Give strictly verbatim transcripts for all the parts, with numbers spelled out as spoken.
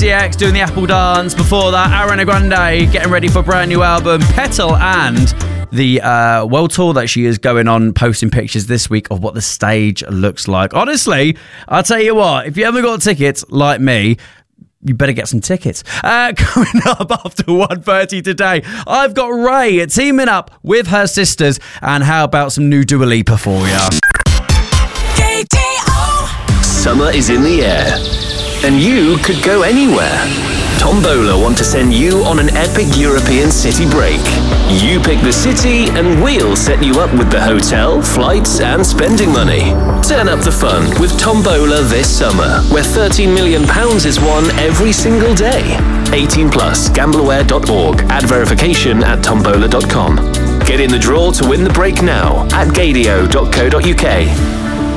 C X doing the Apple dance. Before that, Ariana Grande getting ready for a brand new album, Petal, and the uh, world tour that she is going on, posting pictures this week of what the stage looks like. Honestly, I'll tell you what, if you haven't got tickets like me, you better get some tickets. Uh, coming up after one thirty today, I've got Ray teaming up with her sisters. And how about some new Dua Lipa for you? Summer is in the air, and you could go anywhere. Tombola want to send you on an epic European city break. You pick the city, and we'll set you up with the hotel, flights, and spending money. Turn up the fun with Tombola this summer, where thirteen million pounds is won every single day. eighteen plus, gambleware dot org. Add verification at tombola dot com. Get in the draw to win the break now at gadio dot co dot uk.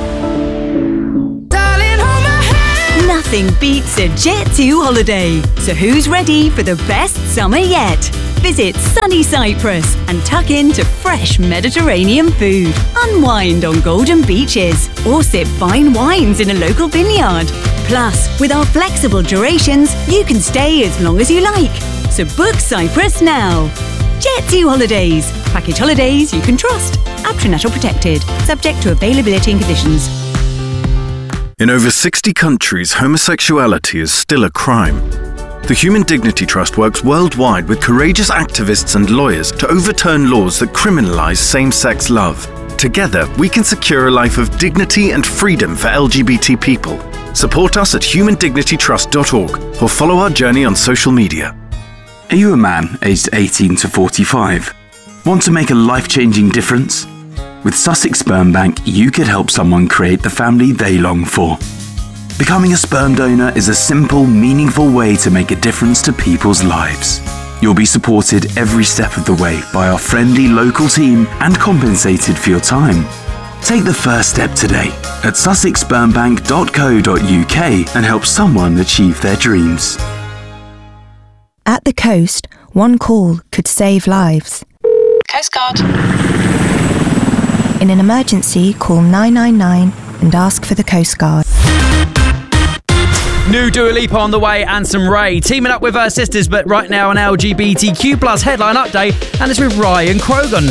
Nothing beats a Jet two holiday. So who's ready for the best summer yet? Visit sunny Cyprus and tuck into fresh Mediterranean food. Unwind on golden beaches or sip fine wines in a local vineyard. Plus, with our flexible durations, you can stay as long as you like. So book Cyprus now. Jet two Holidays. Package holidays you can trust. Abtrinatal protected. Subject to availability and conditions. In over sixty countries, homosexuality is still a crime. The Human Dignity Trust works worldwide with courageous activists and lawyers to overturn laws that criminalize same-sex love. Together, we can secure a life of dignity and freedom for L G B T people. Support us at human dignity trust dot org or follow our journey on social media. Are you a man aged eighteen to forty-five? Want to make a life-changing difference? With Sussex Sperm Bank, you could help someone create the family they long for. Becoming a sperm donor is a simple, meaningful way to make a difference to people's lives. You'll be supported every step of the way by our friendly local team and compensated for your time. Take the first step today at sussex sperm bank dot co dot uk and help someone achieve their dreams. At the coast, one call could save lives. Coast Guard. In an emergency, call nine nine nine and ask for the Coast Guard. New Dua Lipa on the way and some Ray teaming up with her sisters, but right now an L G B T Q plus headline update, and it's with Ryan Krogan.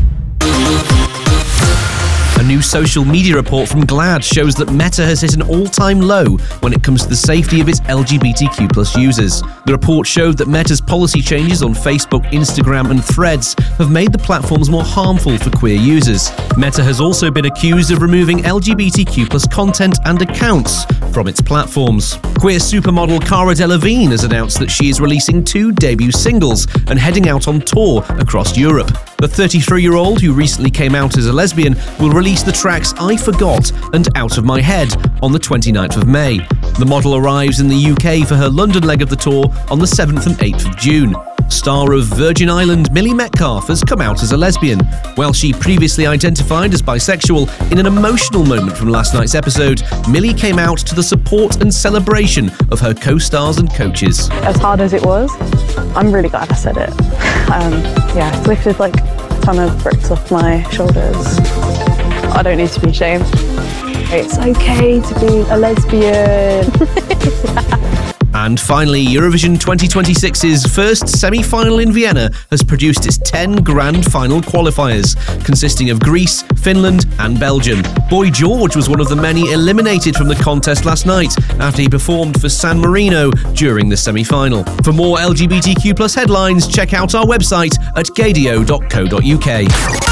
A new social media report from GLAAD shows that Meta has hit an all-time low when it comes to the safety of its L G B T Q plus users. The report showed that Meta's policy changes on Facebook, Instagram and Threads have made the platforms more harmful for queer users. Meta has also been accused of removing L G B T Q plus content and accounts from its platforms. Queer supermodel Cara Delevingne has announced that she is releasing two debut singles and heading out on tour across Europe. The thirty-three-year-old, who recently came out as a lesbian, will release the tracks I Forgot and Out of My Head on the twenty-ninth of May. The model arrives in the U K for her London leg of the tour on the seventh and eighth of June. Star of Virgin Island Millie Metcalf has come out as a lesbian. While she previously identified as bisexual, in an emotional moment from last night's episode, Millie came out to the support and celebration of her co-stars and coaches. As hard as it was, I'm really glad I said it. Um, yeah, it's lifted like a ton of bricks off my shoulders. I don't need to be ashamed. It's okay to be a lesbian. And finally, Eurovision twenty twenty-six's first semi-final in Vienna has produced its ten grand final qualifiers, consisting of Greece, Finland and Belgium. Boy George was one of the many eliminated from the contest last night after he performed for San Marino during the semi-final. For more L G B T Q plus headlines, check out our website at gadio dot co dot uk.